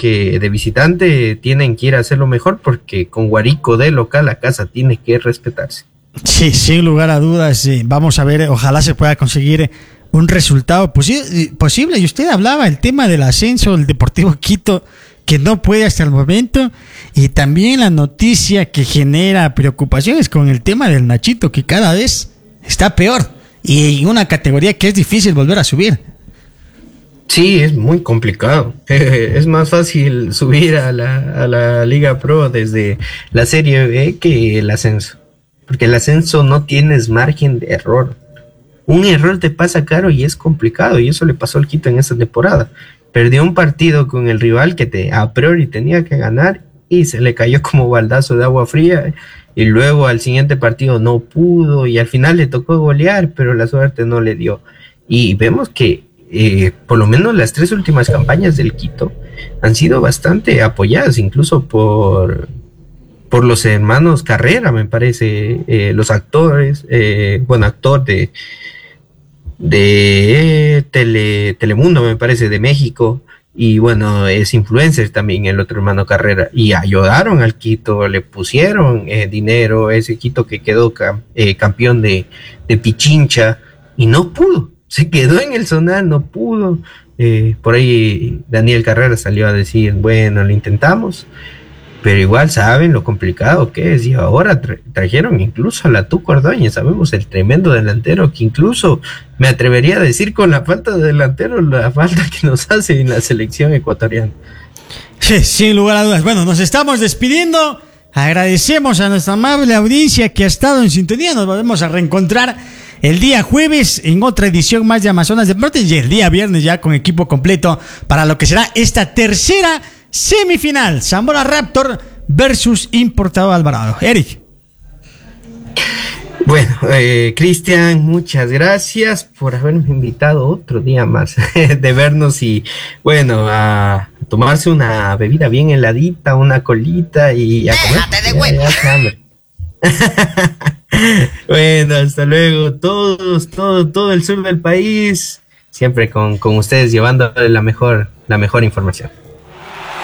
que de visitante tienen que ir a hacerlo mejor, porque con Guarico de local la casa tiene que respetarse. Sí, sin lugar a dudas, sí. Vamos a ver, ojalá se pueda conseguir un resultado posible. Y usted hablaba el tema del ascenso del Deportivo Quito, que no puede hasta el momento, y también la noticia que genera preocupaciones con el tema del Nachito, que cada vez está peor, y en una categoría que es difícil volver a subir. Sí, es muy complicado. Es más fácil subir a la Liga Pro desde la Serie B que el ascenso, porque el ascenso no tienes margen de error. Un error te pasa caro y es complicado, y eso le pasó al Quito en esta temporada. Perdió un partido con el rival que a priori tenía que ganar y se le cayó como baldazo de agua fría, y luego al siguiente partido no pudo y al final le tocó golear, pero la suerte no le dio. Y vemos que por lo menos las 3 últimas campañas del Quito han sido bastante apoyadas, incluso por los hermanos Carrera, me parece, los actores, actor de Telemundo, me parece, de México, y bueno, es influencer también el otro hermano Carrera, y ayudaron al Quito, le pusieron dinero, ese Quito que quedó campeón de Pichincha, y no pudo, se quedó en el zonal, no pudo. Por ahí Daniel Carrera salió a decir, bueno, lo intentamos, pero igual saben lo complicado que es, y ahora trajeron incluso a la Tuco Ordóñez, sabemos el tremendo delantero, que incluso me atrevería a decir, con la falta de delantero, la falta que nos hace en la selección ecuatoriana. Sí, sin lugar a dudas. Bueno, nos estamos despidiendo, agradecemos a nuestra amable audiencia que ha estado en sintonía, nos volvemos a reencontrar el día jueves en otra edición más de Amazonas Deportes, y el día viernes ya con equipo completo para lo que será esta tercera semifinal, Zamora Raptor versus Importado Alvarado. Eric. Bueno, Cristian, muchas gracias por haberme invitado otro día más de vernos, y bueno, a tomarse una bebida bien heladita, una colita y a comer. Déjate de huevo. Bueno, hasta luego. Todo el sur del país, siempre con ustedes, llevando la mejor información.